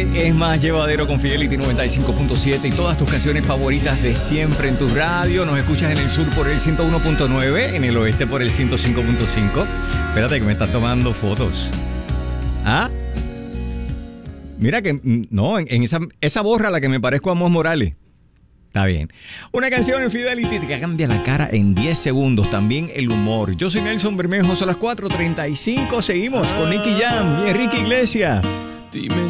viaje es más llevadero con Fidelity 95.7 y todas tus canciones favoritas de siempre en tu radio. Nos escuchas en el sur por el 101.9, en el oeste por el 105.5. Espérate que me están tomando fotos. ¿Ah? Mira que no, en esa borra a la que me parezco a Mos Morales. Está bien. Una canción en Fidelity que cambia la cara en 10 segundos. También el humor. Yo soy Nelson Bermejo. Son las 4:35. Seguimos con Nicky Jam y Enrique Iglesias. Dime